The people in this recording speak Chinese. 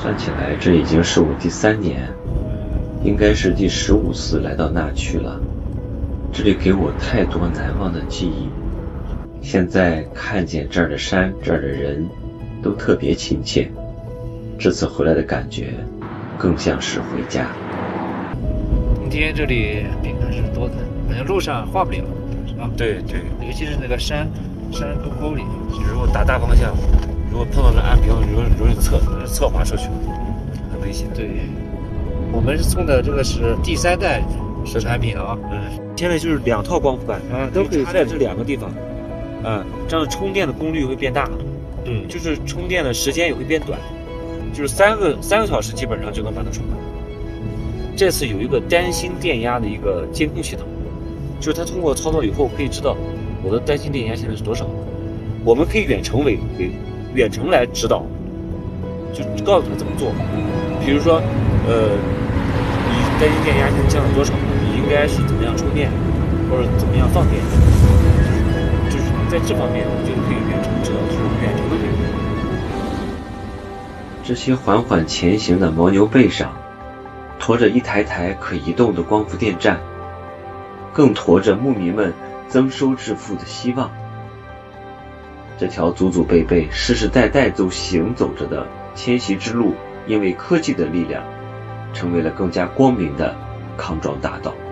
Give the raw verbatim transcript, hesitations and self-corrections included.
算起来，这已经是我第三年，应该是第十五次来到那区了。这里给我太多难忘的记忆。现在看见这儿的山，这儿的人，都特别亲切。这次回来的感觉，更像是回家。 冬天这里病还是多的，好像路上画不了，是吧？ 对对， 尤其是那个山山沟沟里， 如果打大方向，如果碰到了岸边，容易容易侧侧滑出去，很危险。 对，我们送的这个是第三代是产品啊， 嗯，现在就是两套光伏板啊，都可以插在这两个地方，嗯，这样充电的功率会变大， 嗯， 就是充电的时间也会变短，就是三个三个小时基本上就能把它充满。这次有一个单芯电压的一个监控系统，就是它通过操作以后可以知道我的单芯电压现在是多少，我们可以远程为为远程来指导，就告诉他怎么做。比如说，呃，你单芯电压现在降了多少，你应该是怎么样充电，或者怎么样放电，就是在这方面就可以远程指导，就是远程的可以。 这些缓缓前行的牦牛背上，驮着一台台可移动的光伏电站，更驮着牧民们增收致富的希望。这条祖祖辈辈、世世代代都行走着的迁徙之路，因为科技的力量，成为了更加光明的康庄大道。